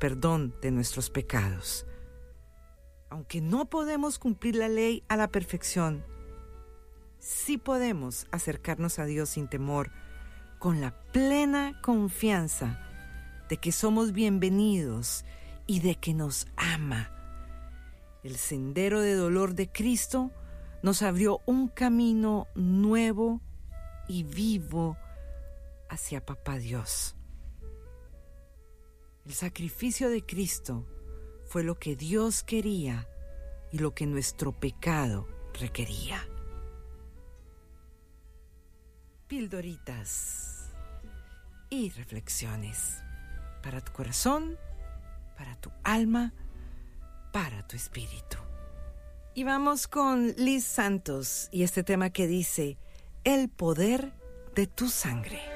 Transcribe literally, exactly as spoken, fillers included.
perdón de nuestros pecados. Aunque no podemos cumplir la ley a la perfección, sí podemos acercarnos a Dios sin temor, con la plena confianza de que somos bienvenidos y de que nos ama. El sendero de dolor de Cristo nos abrió un camino nuevo y vivo hacia Papá Dios. El sacrificio de Cristo fue lo que Dios quería y lo que nuestro pecado requería. Pildoritas y reflexiones para tu corazón, para tu alma, para tu espíritu. Y vamos con Liz Santos y este tema que dice: el poder de tu sangre.